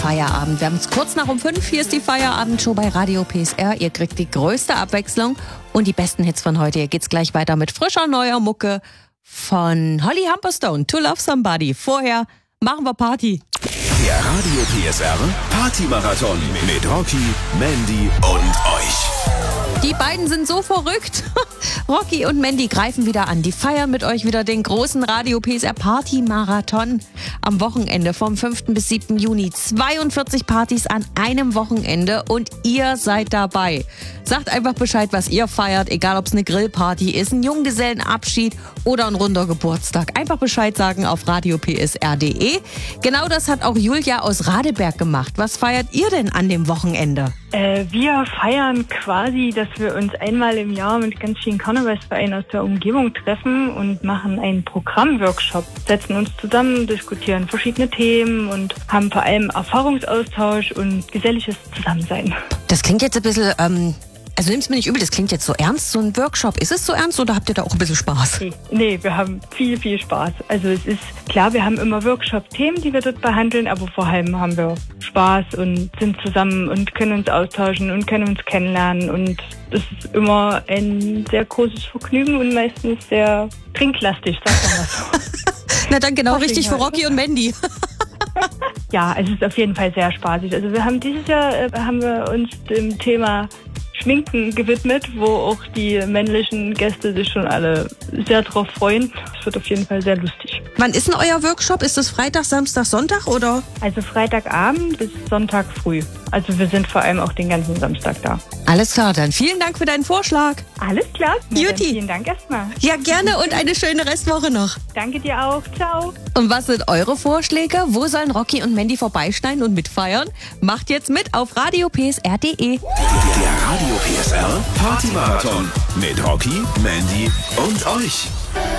Feierabend. Wir haben es kurz nach um 5. Hier ist die Feierabendshow bei Radio PSR. Ihr kriegt die größte Abwechslung und die besten Hits von heute. Hier geht's gleich weiter mit frischer neuer Mucke von Holly Humberstone, To Love Somebody. Vorher machen wir Party. Der Radio PSR Party-Marathon mit Rocky, Mandy und euch. Die beiden sind so verrückt. Rocky und Mandy greifen wieder an. Die feiern mit euch wieder den großen Radio PSR Party-Marathon am Wochenende vom 5. bis 7. Juni. 42 Partys an einem Wochenende und ihr seid dabei. Sagt einfach Bescheid, was ihr feiert, egal ob es eine Grillparty ist, ein Junggesellenabschied oder ein runder Geburtstag. Einfach Bescheid sagen auf radiopsr.de. Genau das hat auch Julia aus Radeberg gemacht. Was feiert ihr denn an dem Wochenende? Wir feiern quasi, dass wir uns einmal im Jahr mit ganz vielen Karnevalsvereinen aus der Umgebung treffen und machen einen Programmworkshop. Setzen uns zusammen, diskutieren verschiedene Themen und haben vor allem Erfahrungsaustausch und geselliges Zusammensein. Das klingt jetzt ein bisschen, also nimm's mir nicht übel, das klingt jetzt so ernst, so ein Workshop. Ist es so ernst oder habt ihr da auch ein bisschen Spaß? Nee, wir haben viel, viel Spaß. Also es ist klar, wir haben immer Workshop-Themen, die wir dort behandeln, aber vor allem haben wir Spaß und sind zusammen und können uns austauschen und können uns kennenlernen. Und das ist immer ein sehr großes Vergnügen und meistens sehr trinklastig, sagt man mal so. Na dann genau richtig für Rocky und Mandy. Ja, es ist auf jeden Fall sehr spaßig. Also wir haben dieses Jahr haben wir uns dem Thema Schminken gewidmet, wo auch die männlichen Gäste sich schon alle sehr drauf freuen. Es wird auf jeden Fall sehr lustig. Wann ist denn euer Workshop? Ist es Freitag, Samstag, Sonntag oder? Also Freitagabend bis Sonntag früh. Also wir sind vor allem auch den ganzen Samstag da. Alles klar, dann vielen Dank für deinen Vorschlag. Alles klar. Juti. Vielen Dank erstmal. Ja, gerne und eine schöne Restwoche noch. Danke dir auch. Ciao. Und was sind eure Vorschläge? Wo sollen Rocky und Mandy vorbeischneiden und mitfeiern? Macht jetzt mit auf radiopsr.de. Der Radio PSR Party-Marathon mit Rocky, Mandy und euch.